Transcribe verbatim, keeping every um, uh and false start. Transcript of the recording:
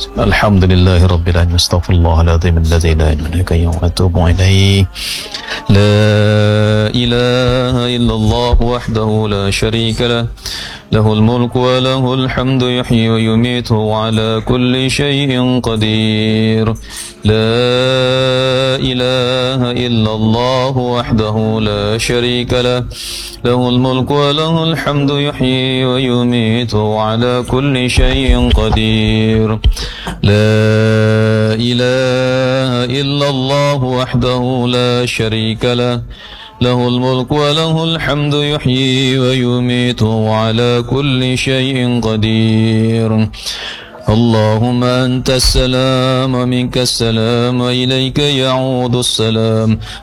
الحمد لله رب العالمين، استغفر الله العظيم الذي لا اله الا هو يوم اتوب اليه. لا اله الا الله وحده لا شريك له، له الملك وله الحمد يحيي ويميت وعلى كل شيء قدير. لا إله إلا الله وحده لا شريك له، له الملك وله الحمد يحيي ويميت وعلى كل شيء قدير. لا إله إلا الله وحده لا شريك له، له الملك وله الحمد يحيي ويميت وعلى كل شيء قدير. اللهم أنت السلام ومنك السلام وإليك يعود السلام.